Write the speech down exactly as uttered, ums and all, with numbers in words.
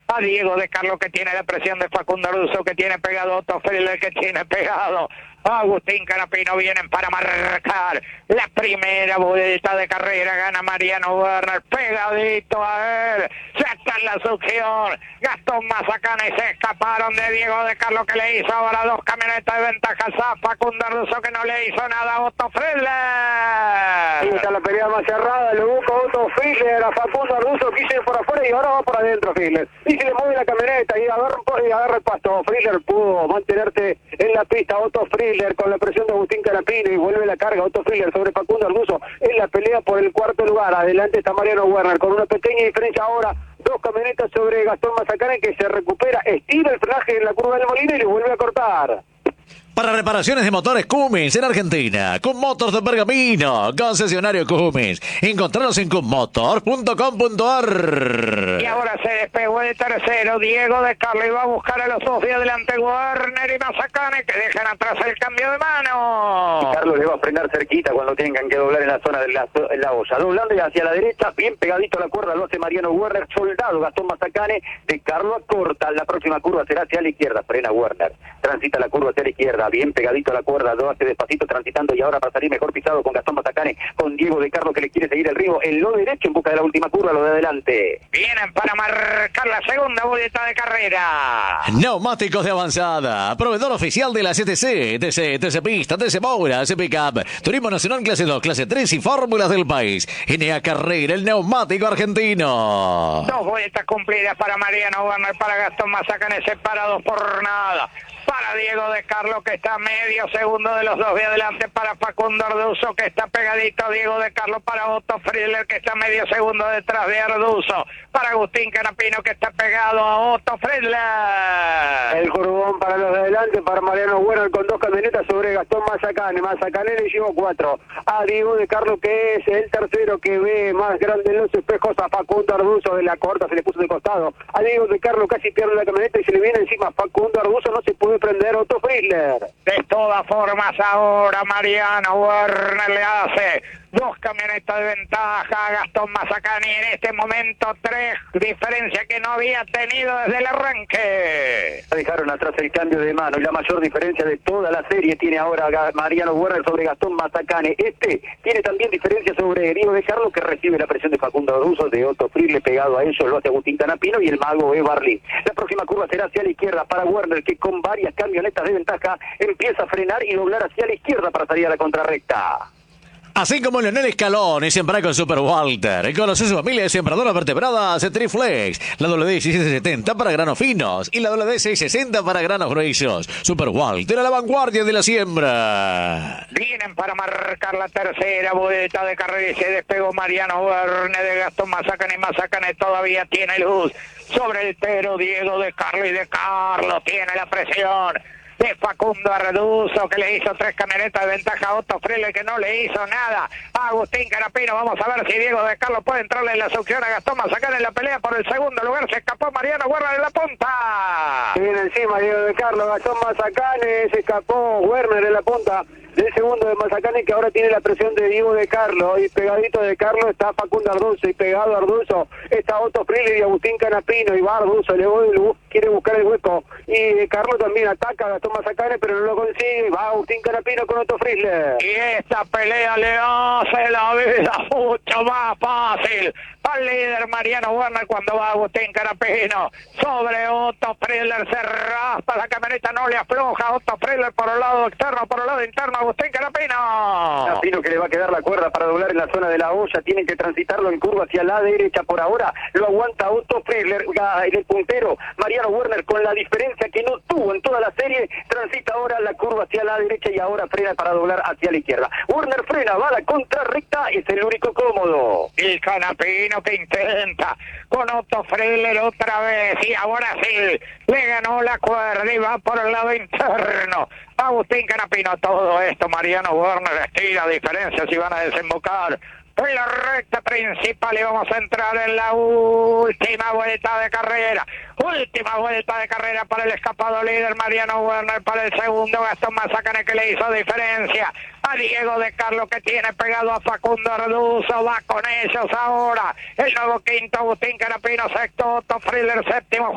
a Diego de Carlos, que tiene la presión de Facundo Arduzo, que tiene pegado a Otto Friedler, que tiene pegado Agustín Canapino. Vienen para marcar la primera vuelta de carrera. Gana Mariano Werner, pegadito a él. Ya está en la succión. Gastón Mazacane, y se escaparon de Diego de Carlos, que le hizo ahora dos camionetas de ventaja a Facundo Arduzo, que no le hizo nada a Otto Friedler. Ahí está la pelea más cerrada, lo busca Otto Friedler a Facundo Arduzo, quiso ir por afuera y ahora va por adentro Friedler. Y se le mueve la camioneta y agarra, y agarra el pasto. Friedler pudo mantenerse en la pista. Otto Friedler con la presión de Agustín Canapino, y vuelve la carga Otto Friedler sobre Facundo Arduzo en la pelea por el cuarto lugar. Adelante está Mariano Werner con una pequeña diferencia ahora. Dos camionetas sobre Gastón Mazacane, que se recupera, estira el frenaje en la curva del Molino y le vuelve a cortar. Para reparaciones de motores Cummins en Argentina, con Motors de Pergamino, concesionario Cummins. Encontranos en cummotor punto com punto ar. Y ahora se despegó el tercero, Diego de Carlos, y va a buscar a los dos de adelante, Werner y Mazacane, que dejan atrás el cambio de mano. Y Carlos le va a frenar cerquita cuando tengan que doblar en la zona de la, en la olla. Doblando y hacia la derecha, bien pegadito a la cuerda, lo hace Mariano Werner, soldado Gastón Mazacane. De Carlos corta, la próxima curva será hacia la izquierda, frena Werner, transita la curva hacia la izquierda, bien pegadito a la cuerda, lo hace despacito transitando, y ahora para salir mejor pisado con Gastón Mazacane, con Diego de Carlos, que le quiere seguir el río en lo derecho en busca de la última curva, lo de adelante. Vienen para marcar la segunda vuelta de carrera. Neumáticos de avanzada, proveedor oficial de la C T C, T C, T C Pista, T C Moura, C Pickup, Turismo Nacional Clase dos, Clase tres y fórmulas del país. N A Carrera, el neumático argentino. Dos vueltas cumplidas para Mariano Werner, para Gastón Mazacane, separados por nada. Para Diego de Carlos, que está medio segundo de los dos de adelante. Para Facundo Arduzo, que está pegadito a Diego de Carlos. Para Otto Friedler, que está medio segundo detrás de Arduzo. Para Agustín Canapino, que está pegado a Otto Friedler. El curvón para los de adelante, para Mariano Werner con dos camionetas sobre Gastón Mazacane. Mazacane le llevó cuatro a Diego de Carlos, que es el tercero, que ve más grande en los espejos a Facundo Arduzo. De la corta se le puso de costado a Diego de Carlos, casi pierde la camioneta y se le viene encima Facundo Arduzo. No se puede prender Otto Friedler. De todas formas, ahora Mariano Werner le hace dos camionetas de ventaja a Gastón Mazacane, en este momento tres, diferencia que no había tenido desde el arranque. Dejaron atrás el cambio de mano, y la mayor diferencia de toda la serie tiene ahora Mariano Werner sobre Gastón Mazacane. Este tiene también diferencia sobre Diego de Carlos, que recibe la presión de Facundo Arduzo, de Otto Friedler pegado a ellos, lo hace Agustín Canapino y el mago es Barley. La próxima curva será hacia la izquierda para Werner, que con varias camionetas de ventaja empieza a frenar y doblar hacia la izquierda para salir a la contrarrecta. Así como Leonel Scaloni siembra con Super Walter. Conoce su familia de sembradoras vertebradas Triflex. La W D seiscientos setenta para granos finos y la W D seiscientos sesenta para granos gruesos. Super Walter a la vanguardia de la siembra. Vienen para marcar la tercera vuelta de carrera y se despegó Mariano Werner de Gastón Mazacane. Mazacane todavía tiene luz sobre el tero. Diego de Carlos, y de Carlos tiene la presión de Facundo Arduzo, que le hizo tres camionetas de ventaja a Otto Friedler, que no le hizo nada a Agustín Canapino. Vamos a ver si Diego de Carlos puede entrarle en la succión a Gastón Mazacane en la pelea por el segundo lugar. Se escapó Mariano Werner en la punta. Se viene encima Diego de Carlos, Gastón Mazacane, se escapó Werner en la punta del segundo de Mazacane, que ahora tiene la presión de Diego de Carlos, y pegadito de Carlos está Facundo Arduzo, y pegado a Arduzo está Otto Friedler y Agustín Canapino, y va Arduzo, le voy, le quiere buscar el hueco, y de Carlos también ataca a Gastón Mazacane, pero no lo consigue. Va Agustín Canapino con Otto Friedler. Y esta pelea le hace la vida mucho más fácil al líder Mariano Werner cuando va Agustín Canapino sobre Otto Friedler. Se raspa la camioneta, no le afloja Otto Friedler por el lado externo, por el lado interno Agustín Canapino. Canapino, que le va a quedar la cuerda para doblar en la zona de la olla. Tienen que transitarlo en curva hacia la derecha por ahora. Lo aguanta Otto Friedler, el puntero Mariano Werner, con la diferencia que no tuvo en toda la serie. Transita ahora la curva hacia la derecha y ahora frena para doblar hacia la izquierda. Werner frena, va a la contrarrecta, es el único cómodo. El Canapino que intenta con Otto Friedler otra vez, y ahora sí le ganó la cuerda y va por el lado interno Agustín Canapino. Todo esto Mariano Werner estira diferencias y van a desembocar en la recta principal, y vamos a entrar en la última vuelta de carrera. Última vuelta de carrera para el escapado líder Mariano Werner, para el segundo Gastón Mazacane, que le hizo diferencia a Diego de Carlos, que tiene pegado a Facundo Arduzo. Va con ellos ahora el nuevo quinto Agustín Canapino, sexto Otto Friedler, séptimo